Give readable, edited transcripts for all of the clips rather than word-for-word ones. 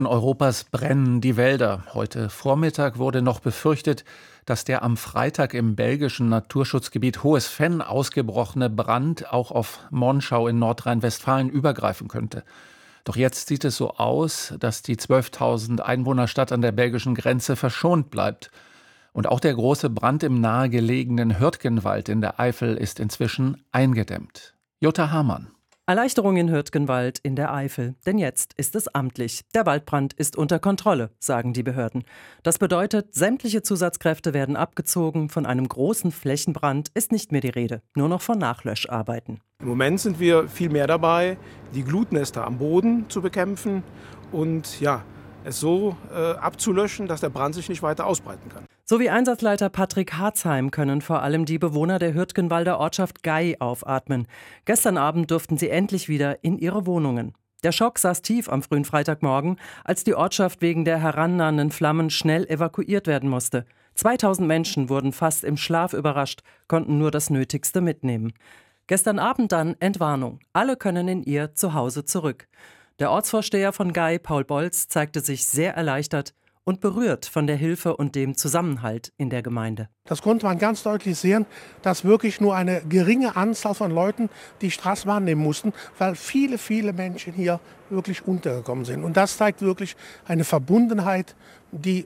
In Europas brennen die Wälder. Heute Vormittag wurde noch befürchtet, dass der am Freitag im belgischen Naturschutzgebiet Hohes Venn ausgebrochene Brand auch auf Monschau in Nordrhein-Westfalen übergreifen könnte. Doch jetzt sieht es so aus, dass die 12.000 Einwohnerstadt an der belgischen Grenze verschont bleibt. Und auch der große Brand im nahegelegenen Hürtgenwald in der Eifel ist inzwischen eingedämmt. Jutta Hamann. Erleichterung in Hürtgenwald in der Eifel. Denn jetzt ist es amtlich. Der Waldbrand ist unter Kontrolle, sagen die Behörden. Das bedeutet, sämtliche Zusatzkräfte werden abgezogen. Von einem großen Flächenbrand ist nicht mehr die Rede. Nur noch von Nachlöscharbeiten. Im Moment sind wir viel mehr dabei, die Glutnester am Boden zu bekämpfen und es so abzulöschen, dass der Brand sich nicht weiter ausbreiten kann. So wie Einsatzleiter Patrick Harzheim können vor allem die Bewohner der Hürtgenwalder Ortschaft Gey aufatmen. Gestern Abend durften sie endlich wieder in ihre Wohnungen. Der Schock saß tief am frühen Freitagmorgen, als die Ortschaft wegen der herannahenden Flammen schnell evakuiert werden musste. 2000 Menschen wurden fast im Schlaf überrascht, konnten nur das Nötigste mitnehmen. Gestern Abend dann Entwarnung. Alle können in ihr Zuhause zurück. Der Ortsvorsteher von Gey, Paul Bolz, zeigte sich sehr erleichtert und berührt von der Hilfe und dem Zusammenhalt in der Gemeinde. Das konnte man ganz deutlich sehen, dass wirklich nur eine geringe Anzahl von Leuten die Straße wahrnehmen mussten, weil viele, viele Menschen hier wirklich untergekommen sind. Und das zeigt wirklich eine Verbundenheit, die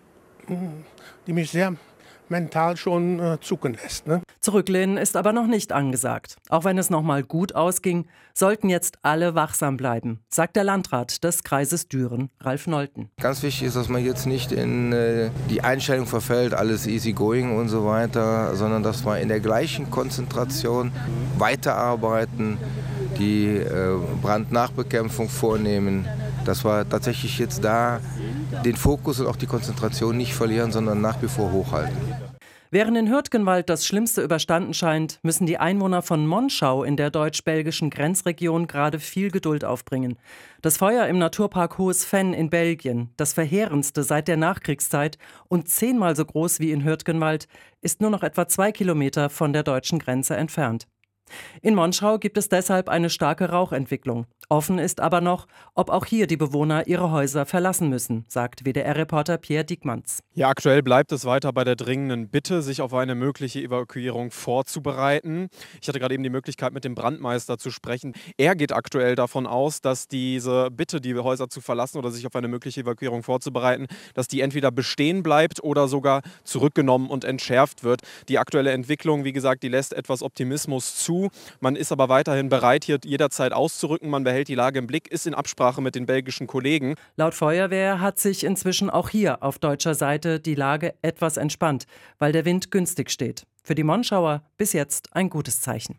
mich sehr mental schon zucken lässt. Ne? Zurücklehnen ist aber noch nicht angesagt. Auch wenn es noch mal gut ausging, sollten jetzt alle wachsam bleiben, sagt der Landrat des Kreises Düren, Ralf Nolten. Ganz wichtig ist, dass man jetzt nicht in die Einstellung verfällt, alles easy going und so weiter, sondern dass wir in der gleichen Konzentration weiterarbeiten, die Brandnachbekämpfung vornehmen, dass wir tatsächlich jetzt da den Fokus und auch die Konzentration nicht verlieren, sondern nach wie vor hochhalten. Während in Hürtgenwald das Schlimmste überstanden scheint, müssen die Einwohner von Monschau in der deutsch-belgischen Grenzregion gerade viel Geduld aufbringen. Das Feuer im Naturpark Hohes Venn in Belgien, das verheerendste seit der Nachkriegszeit und 10-mal so groß wie in Hürtgenwald, ist nur noch etwa 2 Kilometer von der deutschen Grenze entfernt. In Monschau gibt es deshalb eine starke Rauchentwicklung. Offen ist aber noch, ob auch hier die Bewohner ihre Häuser verlassen müssen, sagt WDR-Reporter Pierre Diekmanns. Ja, aktuell bleibt es weiter bei der dringenden Bitte, sich auf eine mögliche Evakuierung vorzubereiten. Ich hatte gerade eben die Möglichkeit, mit dem Brandmeister zu sprechen. Er geht aktuell davon aus, dass diese Bitte, die Häuser zu verlassen oder sich auf eine mögliche Evakuierung vorzubereiten, dass die entweder bestehen bleibt oder sogar zurückgenommen und entschärft wird. Die aktuelle Entwicklung, wie gesagt, die lässt etwas Optimismus zu. Man ist aber weiterhin bereit, hier jederzeit auszurücken. Man behält die Lage im Blick, ist in Absprache mit den belgischen Kollegen. Laut Feuerwehr hat sich inzwischen auch hier auf deutscher Seite die Lage etwas entspannt, weil der Wind günstig steht. Für die Monschauer bis jetzt ein gutes Zeichen.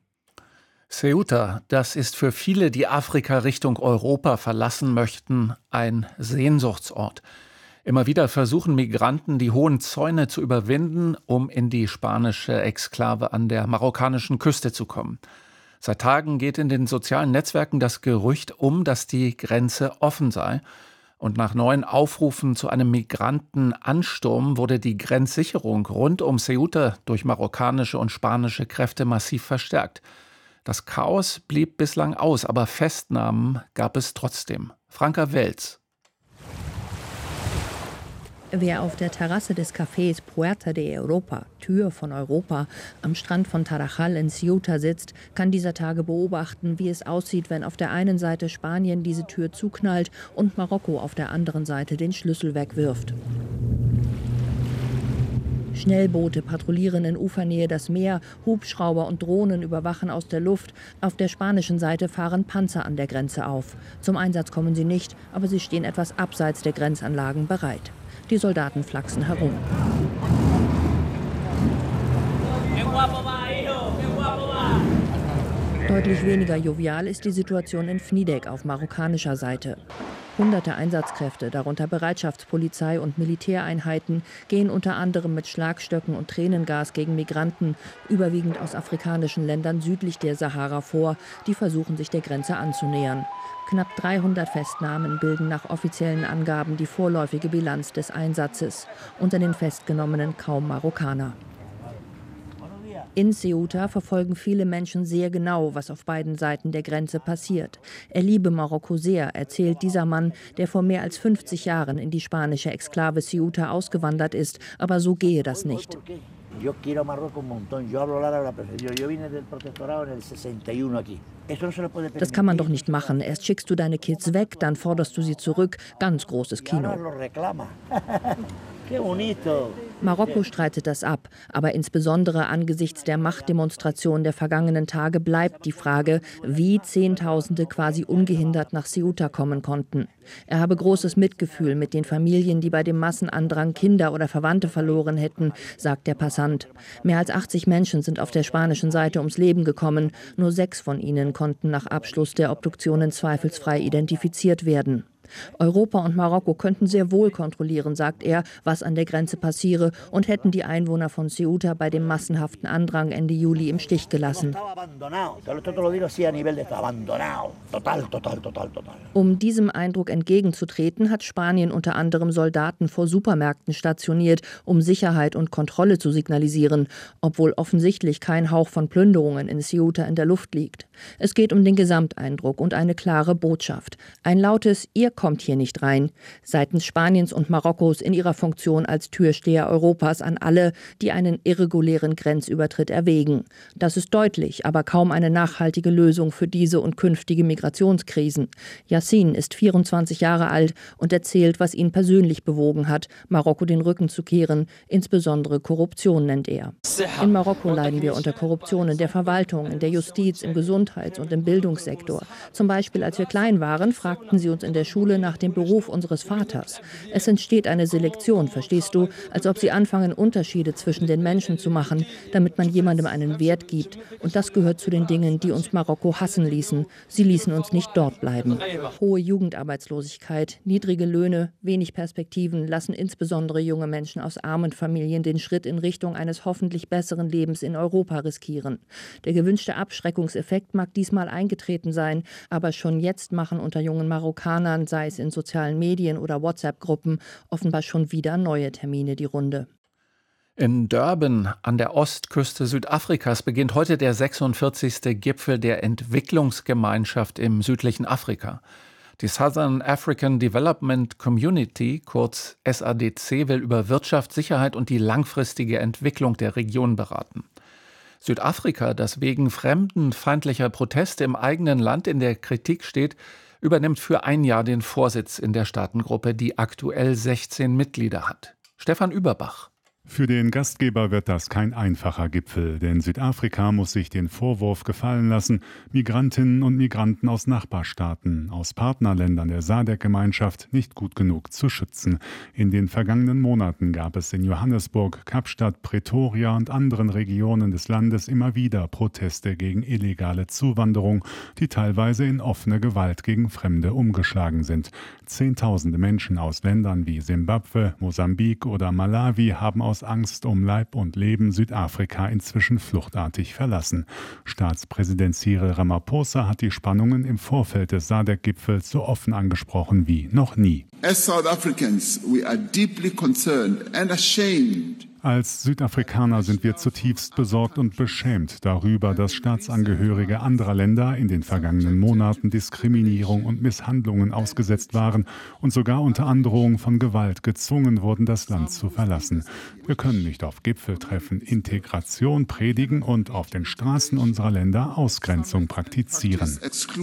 Ceuta, das ist für viele, die Afrika Richtung Europa verlassen möchten, ein Sehnsuchtsort. Immer wieder versuchen Migranten, die hohen Zäune zu überwinden, um in die spanische Exklave an der marokkanischen Küste zu kommen. Seit Tagen geht in den sozialen Netzwerken das Gerücht um, dass die Grenze offen sei. Und nach neuen Aufrufen zu einem Migrantenansturm wurde die Grenzsicherung rund um Ceuta durch marokkanische und spanische Kräfte massiv verstärkt. Das Chaos blieb bislang aus, aber Festnahmen gab es trotzdem. Franka Welz. Wer auf der Terrasse des Cafés Puerta de Europa, Tür von Europa, am Strand von Tarajal in Ceuta sitzt, kann dieser Tage beobachten, wie es aussieht, wenn auf der einen Seite Spanien diese Tür zuknallt und Marokko auf der anderen Seite den Schlüssel wegwirft. Schnellboote patrouillieren in Ufernähe das Meer, Hubschrauber und Drohnen überwachen aus der Luft. Auf der spanischen Seite fahren Panzer an der Grenze auf. Zum Einsatz kommen sie nicht, aber sie stehen etwas abseits der Grenzanlagen bereit. Die Soldaten flachsen herum. Deutlich weniger jovial ist die Situation in Fnidek auf marokkanischer Seite. Hunderte Einsatzkräfte, darunter Bereitschaftspolizei und Militäreinheiten, gehen unter anderem mit Schlagstöcken und Tränengas gegen Migranten, überwiegend aus afrikanischen Ländern südlich der Sahara vor, die versuchen, sich der Grenze anzunähern. Knapp 300 Festnahmen bilden nach offiziellen Angaben die vorläufige Bilanz des Einsatzes. Unter den Festgenommenen kaum Marokkaner. In Ceuta verfolgen viele Menschen sehr genau, was auf beiden Seiten der Grenze passiert. Er liebe Marokko sehr, erzählt dieser Mann, der vor mehr als 50 Jahren in die spanische Exklave Ceuta ausgewandert ist. Aber so gehe das nicht. Das kann man doch nicht machen. Erst schickst du deine Kids weg, dann forderst du sie zurück. Ganz großes Kino. Marokko streitet das ab, aber insbesondere angesichts der Machtdemonstration der vergangenen Tage bleibt die Frage, wie Zehntausende quasi ungehindert nach Ceuta kommen konnten. Er habe großes Mitgefühl mit den Familien, die bei dem Massenandrang Kinder oder Verwandte verloren hätten, sagt der Passant. Mehr als 80 Menschen sind auf der spanischen Seite ums Leben gekommen. Nur 6 von ihnen konnten nach Abschluss der Obduktionen zweifelsfrei identifiziert werden. Europa und Marokko könnten sehr wohl kontrollieren, sagt er, was an der Grenze passiere, und hätten die Einwohner von Ceuta bei dem massenhaften Andrang Ende Juli im Stich gelassen. Um diesem Eindruck entgegenzutreten, hat Spanien unter anderem Soldaten vor Supermärkten stationiert, um Sicherheit und Kontrolle zu signalisieren, obwohl offensichtlich kein Hauch von Plünderungen in Ceuta in der Luft liegt. Es geht um den Gesamteindruck und eine klare Botschaft. Ein lautes „Ihr kommt hier nicht rein" seitens Spaniens und Marokkos in ihrer Funktion als Türsteher Europas an alle, die einen irregulären Grenzübertritt erwägen. Das ist deutlich, aber kaum eine nachhaltige Lösung für diese und künftige Migrationskrisen. Yassin ist 24 Jahre alt und erzählt, was ihn persönlich bewogen hat, Marokko den Rücken zu kehren. Insbesondere Korruption nennt er. In Marokko leiden wir unter Korruption in der Verwaltung, in der Justiz, im Gesundheits- und im Bildungssektor. Zum Beispiel, als wir klein waren, fragten sie uns in der Schule nach dem Beruf unseres Vaters. Es entsteht eine Selektion, verstehst du, als ob sie anfangen, Unterschiede zwischen den Menschen zu machen, damit man jemandem einen Wert gibt. Und das gehört zu den Dingen, die uns Marokko hassen ließen. Sie ließen uns nicht dort bleiben. Hohe Jugendarbeitslosigkeit, niedrige Löhne, wenig Perspektiven lassen insbesondere junge Menschen aus armen Familien den Schritt in Richtung eines hoffentlich besseren Lebens in Europa riskieren. Der gewünschte Abschreckungseffekt mag diesmal eingetreten sein, aber schon jetzt machen unter jungen Marokkanern, sei es in sozialen Medien oder WhatsApp-Gruppen, offenbar schon wieder neue Termine die Runde. In Durban an der Ostküste Südafrikas beginnt heute der 46. Gipfel der Entwicklungsgemeinschaft im südlichen Afrika. Die Southern African Development Community, kurz SADC, will über Wirtschaft, Sicherheit und die langfristige Entwicklung der Region beraten. Südafrika, das wegen fremdenfeindlicher Proteste im eigenen Land in der Kritik steht, übernimmt für ein Jahr den Vorsitz in der Staatengruppe, die aktuell 16 Mitglieder hat. Stefan Überbach. Für den Gastgeber wird das kein einfacher Gipfel, denn Südafrika muss sich den Vorwurf gefallen lassen, Migrantinnen und Migranten aus Nachbarstaaten, aus Partnerländern der SADC-Gemeinschaft nicht gut genug zu schützen. In den vergangenen Monaten gab es in Johannesburg, Kapstadt, Pretoria und anderen Regionen des Landes immer wieder Proteste gegen illegale Zuwanderung, die teilweise in offene Gewalt gegen Fremde umgeschlagen sind. Zehntausende Menschen aus Ländern wie Simbabwe, Mosambik oder Malawi haben aus Angst um Leib und Leben Südafrika inzwischen fluchtartig verlassen. Staatspräsident Cyril Ramaphosa hat die Spannungen im Vorfeld des SADC-Gipfels so offen angesprochen wie noch nie. As South Africans, we are deeply concerned and ashamed. Als Südafrikaner sind wir zutiefst besorgt und beschämt darüber, dass Staatsangehörige anderer Länder in den vergangenen Monaten Diskriminierung und Misshandlungen ausgesetzt waren und sogar unter Androhung von Gewalt gezwungen wurden, das Land zu verlassen. Wir können nicht auf Gipfeltreffen Integration predigen und auf den Straßen unserer Länder Ausgrenzung praktizieren.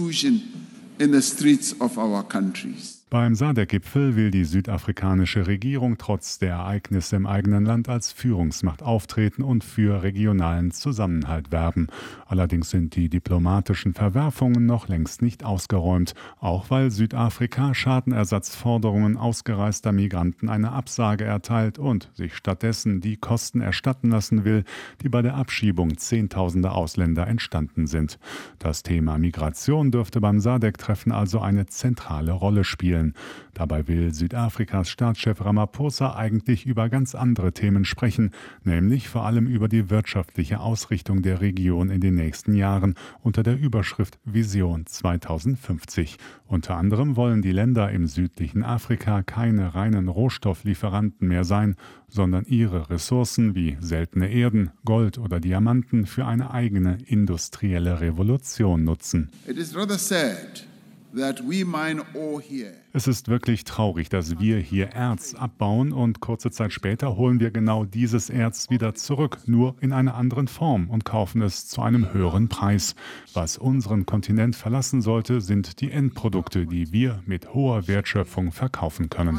In the streets of our countries. Beim SADC-Gipfel will die südafrikanische Regierung trotz der Ereignisse im eigenen Land als Führungsmacht auftreten und für regionalen Zusammenhalt werben. Allerdings sind die diplomatischen Verwerfungen noch längst nicht ausgeräumt, auch weil Südafrika Schadenersatzforderungen ausgereister Migranten eine Absage erteilt und sich stattdessen die Kosten erstatten lassen will, die bei der Abschiebung zehntausender Ausländer entstanden sind. Das Thema Migration dürfte beim SADC-Treffen also eine zentrale Rolle spielen. spielen. Dabei will Südafrikas Staatschef Ramaphosa eigentlich über ganz andere Themen sprechen, nämlich vor allem über die wirtschaftliche Ausrichtung der Region in den nächsten Jahren unter der Überschrift Vision 2050. Unter anderem wollen die Länder im südlichen Afrika keine reinen Rohstofflieferanten mehr sein, sondern ihre Ressourcen wie seltene Erden, Gold oder Diamanten für eine eigene industrielle Revolution nutzen. Es ist wirklich traurig, dass wir hier Erz abbauen und kurze Zeit später holen wir genau dieses Erz wieder zurück, nur in einer anderen Form und kaufen es zu einem höheren Preis. Was unseren Kontinent verlassen sollte, sind die Endprodukte, die wir mit hoher Wertschöpfung verkaufen können.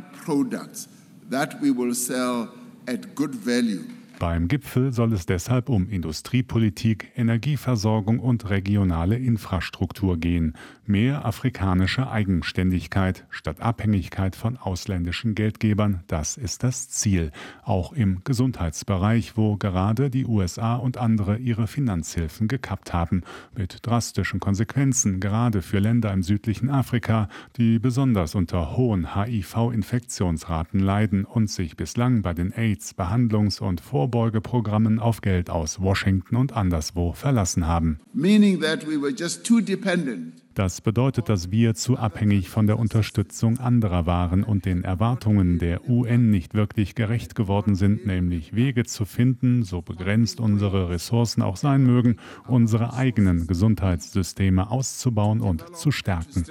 Beim Gipfel soll es deshalb um Industriepolitik, Energieversorgung und regionale Infrastruktur gehen. Mehr afrikanische Eigenständigkeit statt Abhängigkeit von ausländischen Geldgebern, das ist das Ziel. Auch im Gesundheitsbereich, wo gerade die USA und andere ihre Finanzhilfen gekappt haben. Mit drastischen Konsequenzen, gerade für Länder im südlichen Afrika, die besonders unter hohen HIV-Infektionsraten leiden und sich bislang bei den AIDS-, Behandlungs- und Vorbeugeprogrammen auf Geld aus Washington und anderswo verlassen haben. Das bedeutet, dass wir zu abhängig von der Unterstützung anderer waren und den Erwartungen der UN nicht wirklich gerecht geworden sind, nämlich Wege zu finden, so begrenzt unsere Ressourcen auch sein mögen, unsere eigenen Gesundheitssysteme auszubauen und zu stärken.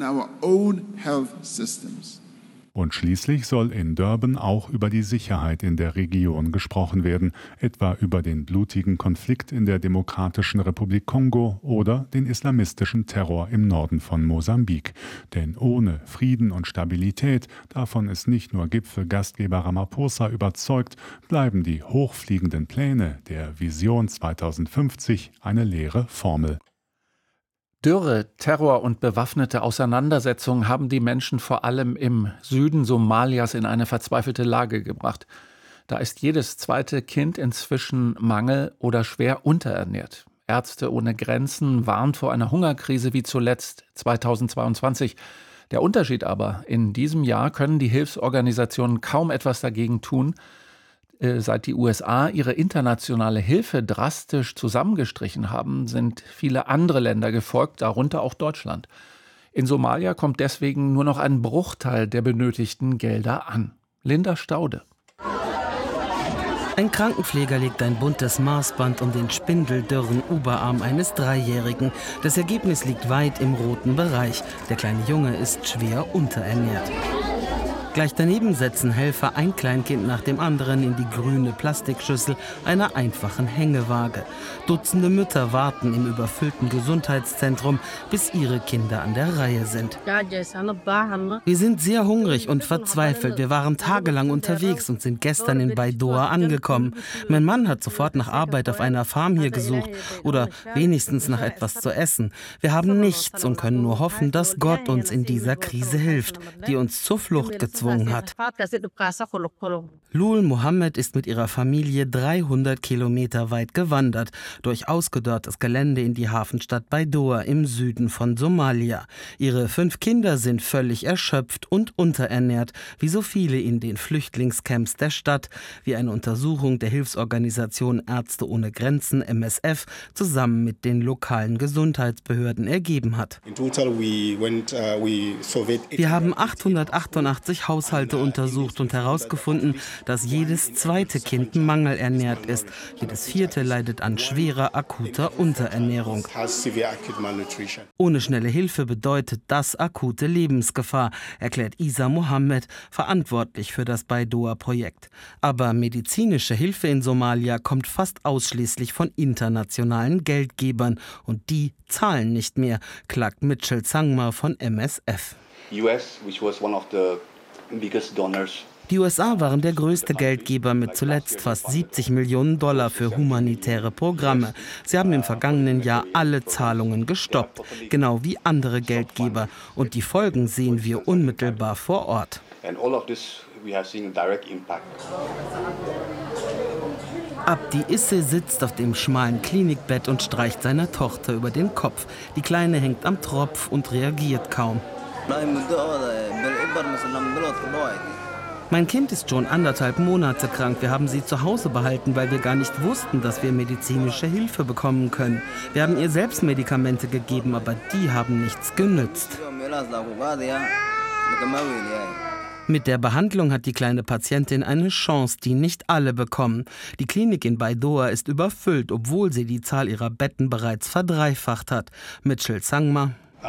Und schließlich soll in Durban auch über die Sicherheit in der Region gesprochen werden, etwa über den blutigen Konflikt in der Demokratischen Republik Kongo oder den islamistischen Terror im Norden von Mosambik. Denn ohne Frieden und Stabilität, davon ist nicht nur Gipfelgastgeber Ramaphosa überzeugt, bleiben die hochfliegenden Pläne der Vision 2050 eine leere Formel. Dürre, Terror und bewaffnete Auseinandersetzungen haben die Menschen vor allem im Süden Somalias in eine verzweifelte Lage gebracht. Da ist jedes zweite Kind inzwischen mangel- oder schwer unterernährt. Ärzte ohne Grenzen warnt vor einer Hungerkrise wie zuletzt 2022. Der Unterschied aber: In diesem Jahr können die Hilfsorganisationen kaum etwas dagegen tun. Seit die USA ihre internationale Hilfe drastisch zusammengestrichen haben, sind viele andere Länder gefolgt, darunter auch Deutschland. In Somalia kommt deswegen nur noch ein Bruchteil der benötigten Gelder an. Linda Staude. Ein Krankenpfleger legt ein buntes Maßband um den spindeldürren Oberarm eines Dreijährigen. Das Ergebnis liegt weit im roten Bereich. Der kleine Junge ist schwer unterernährt. Gleich daneben setzen Helfer ein Kleinkind nach dem anderen in die grüne Plastikschüssel einer einfachen Hängewaage. Dutzende Mütter warten im überfüllten Gesundheitszentrum, bis ihre Kinder an der Reihe sind. Wir sind sehr hungrig und verzweifelt. Wir waren tagelang unterwegs und sind gestern in Baidoa angekommen. Mein Mann hat sofort nach Arbeit auf einer Farm hier gesucht oder wenigstens nach etwas zu essen. Wir haben nichts und können nur hoffen, dass Gott uns in dieser Krise hilft, die uns zur Flucht gezwungen hat. Lul Mohammed ist mit ihrer Familie 300 Kilometer weit gewandert, durch ausgedörrtes Gelände in die Hafenstadt Baidoa im Süden von Somalia. Ihre 5 Kinder sind völlig erschöpft und unterernährt, wie so viele in den Flüchtlingscamps der Stadt, wie eine Untersuchung der Hilfsorganisation Ärzte ohne Grenzen, MSF, zusammen mit den lokalen Gesundheitsbehörden ergeben hat. Wir haben 888 Haushalte untersucht und herausgefunden, dass jedes zweite Kind mangelernährt ist. Jedes vierte leidet an schwerer, akuter Unterernährung. Ohne schnelle Hilfe bedeutet das akute Lebensgefahr, erklärt Isa Mohammed, verantwortlich für das Baidoa-Projekt. Aber medizinische Hilfe in Somalia kommt fast ausschließlich von internationalen Geldgebern. Und die zahlen nicht mehr, klagt Mitchell Zangma von MSF. Die USA waren der größte Geldgeber mit zuletzt fast $70 Millionen für humanitäre Programme. Sie haben im vergangenen Jahr alle Zahlungen gestoppt, genau wie andere Geldgeber. Und die Folgen sehen wir unmittelbar vor Ort. Abdi Isse sitzt auf dem schmalen Klinikbett und streicht seiner Tochter über den Kopf. Die Kleine hängt am Tropf und reagiert kaum. Mein Kind ist schon 1,5 Monate krank. Wir haben sie zu Hause behalten, weil wir gar nicht wussten, dass wir medizinische Hilfe bekommen können. Wir haben ihr selbst Medikamente gegeben, aber die haben nichts genützt. Mit der Behandlung hat die kleine Patientin eine Chance, die nicht alle bekommen. Die Klinik in Baidoa ist überfüllt, obwohl sie die Zahl ihrer Betten bereits verdreifacht hat. Mitchell Sangma.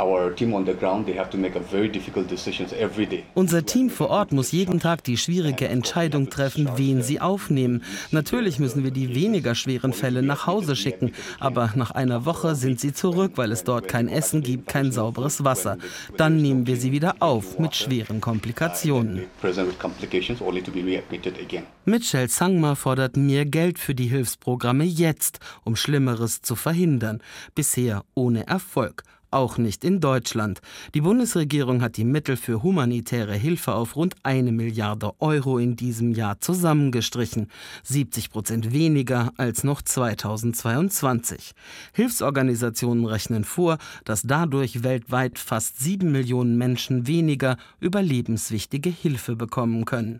Unser Team vor Ort muss jeden Tag die schwierige Entscheidung treffen, wen sie aufnehmen. Natürlich müssen wir die weniger schweren Fälle nach Hause schicken, aber nach einer Woche sind sie zurück, weil es dort kein Essen gibt, kein sauberes Wasser. Dann nehmen wir sie wieder auf mit schweren Komplikationen. Mitchell Sangma fordert mehr Geld für die Hilfsprogramme jetzt, um Schlimmeres zu verhindern. Bisher ohne Erfolg. Auch nicht in Deutschland. Die Bundesregierung hat die Mittel für humanitäre Hilfe auf rund 1 Milliarde Euro in diesem Jahr zusammengestrichen. 70% weniger als noch 2022. Hilfsorganisationen rechnen vor, dass dadurch weltweit fast 7 Millionen Menschen weniger überlebenswichtige Hilfe bekommen können.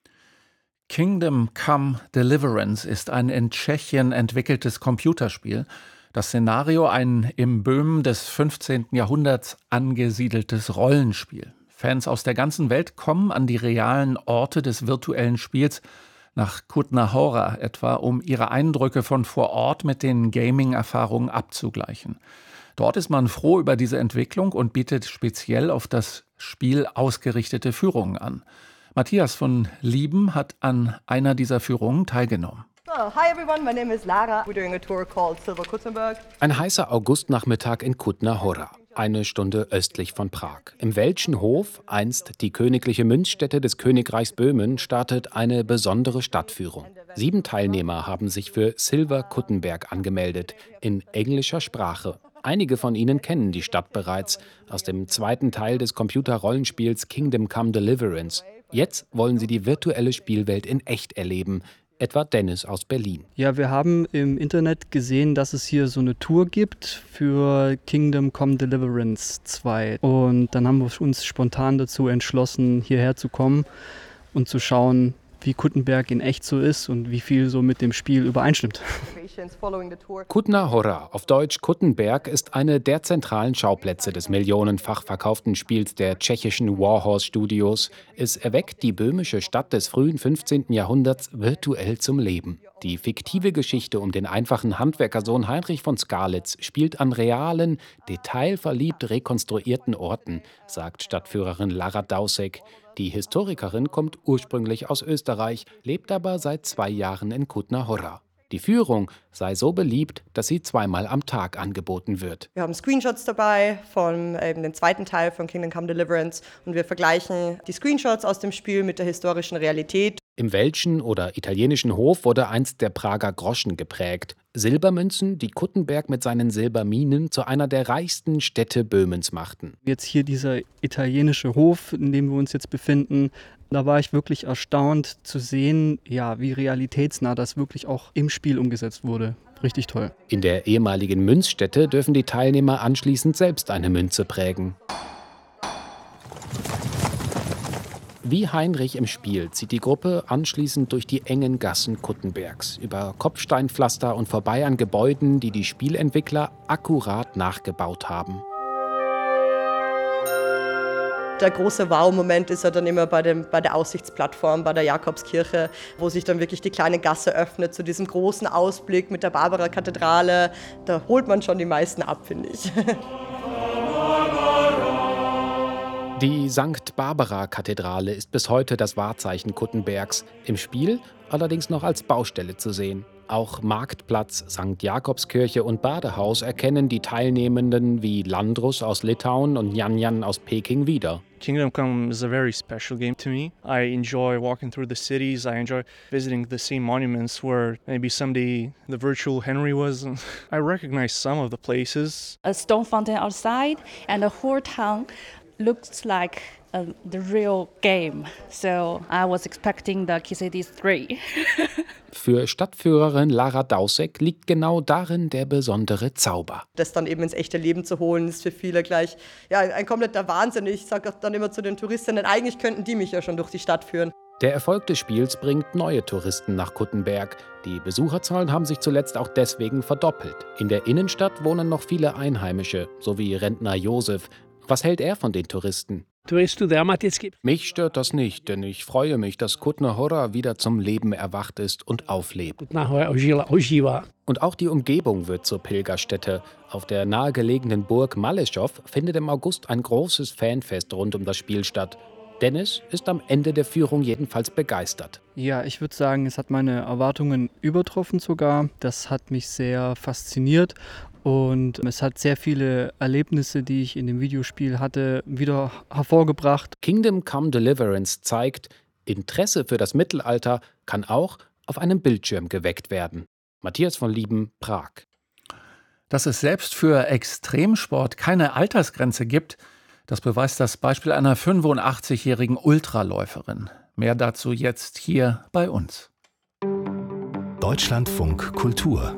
Kingdom Come Deliverance ist ein in Tschechien entwickeltes Computerspiel. Das Szenario ein im Böhmen des 15. Jahrhunderts angesiedeltes Rollenspiel. Fans aus der ganzen Welt kommen an die realen Orte des virtuellen Spiels, nach Kutná Hora etwa, um ihre Eindrücke von vor Ort mit den Gaming-Erfahrungen abzugleichen. Dort ist man froh über diese Entwicklung und bietet speziell auf das Spiel ausgerichtete Führungen an. Matthias von Lieben hat an einer dieser Führungen teilgenommen. Hi everyone, my name is Lara. We're doing a tour called Silver Kuttenberg. Ein heißer Augustnachmittag in Kutná Hora, 1 Stunde östlich von Prag. Im Welschen Hof, einst die königliche Münzstätte des Königreichs Böhmen, startet eine besondere Stadtführung. 7 Teilnehmer haben sich für Silver Kuttenberg angemeldet, in englischer Sprache. Einige von ihnen kennen die Stadt bereits aus dem 2. Teil des Computerrollenspiels Kingdom Come Deliverance. Jetzt wollen sie die virtuelle Spielwelt in echt erleben. Etwa Dennis aus Berlin. Ja, wir haben im Internet gesehen, dass es hier so eine Tour gibt für Kingdom Come Deliverance 2. Und dann haben wir uns spontan dazu entschlossen, hierher zu kommen und zu schauen, wie Kuttenberg in echt so ist und wie viel so mit dem Spiel übereinstimmt. Kutná Hora, auf Deutsch Kuttenberg, ist eine der zentralen Schauplätze des millionenfach verkauften Spiels der tschechischen Warhorse Studios. Es erweckt die böhmische Stadt des frühen 15. Jahrhunderts virtuell zum Leben. Die fiktive Geschichte um den einfachen Handwerkersohn Heinrich von Skalitz spielt an realen, detailverliebt rekonstruierten Orten, sagt Stadtführerin Lara Dausek. Die Historikerin kommt ursprünglich aus Österreich, lebt aber seit 2 Jahren in Kutná Hora. Die Führung sei so beliebt, dass sie 2-mal am Tag angeboten wird. Wir haben Screenshots dabei von dem 2. Teil von Kingdom Come Deliverance und wir vergleichen die Screenshots aus dem Spiel mit der historischen Realität. Im welschen oder italienischen Hof wurde einst der Prager Groschen geprägt. Silbermünzen, die Kuttenberg mit seinen Silberminen zu einer der reichsten Städte Böhmens machten. Jetzt hier dieser italienische Hof, in dem wir uns jetzt befinden, da war ich wirklich erstaunt zu sehen, ja, wie realitätsnah das wirklich auch im Spiel umgesetzt wurde. Richtig toll. In der ehemaligen Münzstätte dürfen die Teilnehmer anschließend selbst eine Münze prägen. Wie Heinrich im Spiel zieht die Gruppe anschließend durch die engen Gassen Kuttenbergs, über Kopfsteinpflaster und vorbei an Gebäuden, die die Spielentwickler akkurat nachgebaut haben. Der große Wow-Moment ist ja dann immer bei der Aussichtsplattform, bei der Jakobskirche, wo sich dann wirklich die kleine Gasse öffnet zu diesem großen Ausblick mit der Barbara-Kathedrale. Da holt man schon die meisten ab, finde ich. Die St. Barbara-Kathedrale ist bis heute das Wahrzeichen Kuttenbergs, im Spiel allerdings noch als Baustelle zu sehen. Auch Marktplatz, St. Jakobskirche und Badehaus erkennen die Teilnehmenden wie Landrus aus Litauen und Jan aus Peking wieder. Kingdom Come is a very special game to me. I enjoy walking through the cities. I enjoy visiting the same monuments where maybe someday the virtual Henry was. I recognize some of the places. A stone fountain outside and a whole town looks like the real game. So I was expecting the Kisedis 3. Für Stadtführerin Lara Dausek liegt genau darin der besondere Zauber. Das dann eben ins echte Leben zu holen, ist für viele gleich ein kompletter Wahnsinn. Ich sage auch dann immer zu den Touristinnen, eigentlich könnten die mich ja schon durch die Stadt führen. Der Erfolg des Spiels bringt neue Touristen nach Kuttenberg. Die Besucherzahlen haben sich zuletzt auch deswegen verdoppelt. In der Innenstadt wohnen noch viele Einheimische, sowie Rentner Josef. Was hält er von den Touristen? Mich stört das nicht, denn ich freue mich, dass Kutna Hora wieder zum Leben erwacht ist und auflebt. Und auch die Umgebung wird zur Pilgerstätte. Auf der nahegelegenen Burg Maleschow findet im August ein großes Fanfest rund um das Spiel statt. Dennis ist am Ende der Führung jedenfalls begeistert. Ja, ich würde sagen, es hat meine Erwartungen übertroffen sogar. Das hat mich sehr fasziniert. Und es hat sehr viele Erlebnisse, die ich in dem Videospiel hatte, wieder hervorgebracht. Kingdom Come Deliverance zeigt, Interesse für das Mittelalter kann auch auf einem Bildschirm geweckt werden. Matthias von Lieben, Prag. Dass es selbst für Extremsport keine Altersgrenze gibt, das beweist das Beispiel einer 85-jährigen Ultraläuferin. Mehr dazu jetzt hier bei uns. Deutschlandfunk Kultur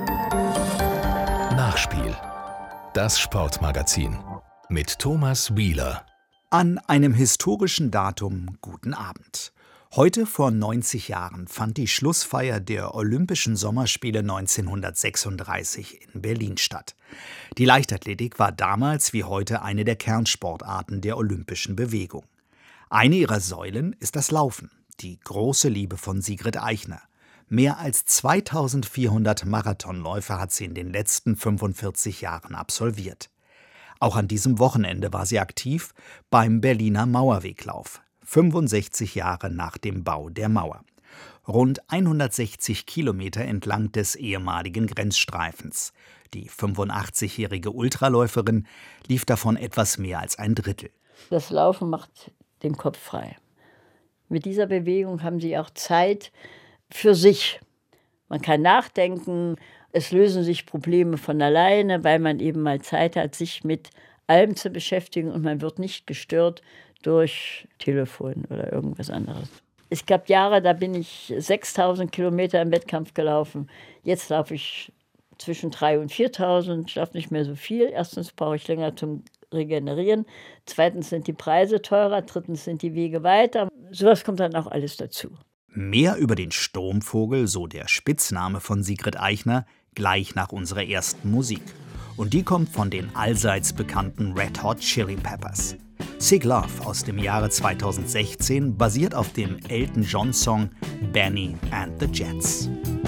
Nachspiel. Das Sportmagazin mit Thomas Wieler. An einem historischen Datum guten Abend. Heute vor 90 Jahren fand die Schlussfeier der Olympischen Sommerspiele 1936 in Berlin statt. Die Leichtathletik war damals wie heute eine der Kernsportarten der olympischen Bewegung. Eine ihrer Säulen ist das Laufen, die große Liebe von Sigrid Eichner. Mehr als 2400 Marathonläufe hat sie in den letzten 45 Jahren absolviert. Auch an diesem Wochenende war sie aktiv beim Berliner Mauerweglauf, 65 Jahre nach dem Bau der Mauer. Rund 160 Kilometer entlang des ehemaligen Grenzstreifens. Die 85-jährige Ultraläuferin lief davon etwas mehr als ein Drittel. Das Laufen macht den Kopf frei. Mit dieser Bewegung haben Sie auch Zeit für sich. Man kann nachdenken, es lösen sich Probleme von alleine, weil man eben mal Zeit hat, sich mit allem zu beschäftigen und man wird nicht gestört durch Telefon oder irgendwas anderes. Es gab Jahre, da bin ich 6000 Kilometer im Wettkampf gelaufen. Jetzt laufe ich zwischen 3.000 und 4.000, ich laufe nicht mehr so viel. Erstens brauche ich länger zum Regenerieren. Zweitens sind die Preise teurer. Drittens sind die Wege weiter. Sowas kommt dann auch alles dazu. Mehr über den Sturmvogel, so der Spitzname von Sigrid Eichner, gleich nach unserer ersten Musik. Und die kommt von den allseits bekannten Red Hot Chili Peppers. Sick Love aus dem Jahre 2016 basiert auf dem Elton John-Song Benny and the Jets.